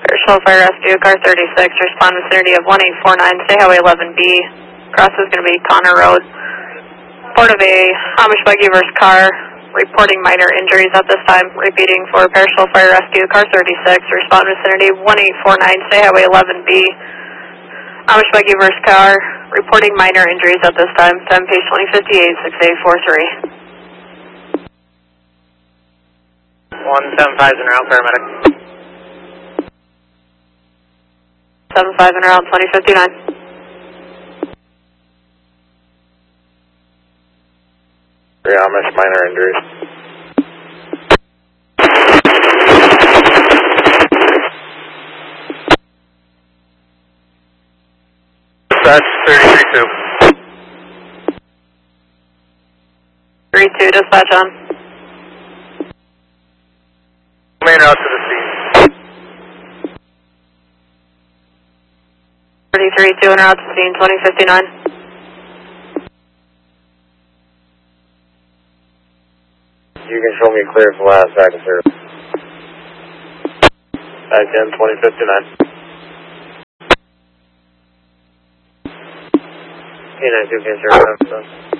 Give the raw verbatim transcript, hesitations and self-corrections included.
Shell Fire Rescue, car thirty-six, respond vicinity of one eight four nine, State Highway eleven B. Cross is going to be Connor Road. Report of a Amish buggy versus car, reporting minor injuries at this time. Repeating for Shell Fire Rescue, car thirty-six, respond vicinity one eight four nine, State Highway eleven B. Amish buggy versus car, reporting minor injuries at this time. Time page twenty fifty-eight, six eight four three. one seven five is en route, paramedic. seven five in around twenty fifty-nine. Three Amish, minor injuries. Dispatch thirty-three two. three two, dispatch on. Main route to the scene. thirty-three two in route to scene, twenty fifty-nine. You can show me clear for last second, sir. Back in, twenty fifty-nine. K nine two, can you